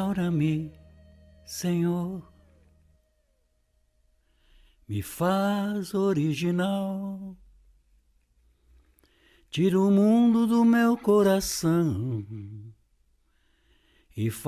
Restaura-me, Senhor, me faz original, tira o mundo do meu coração e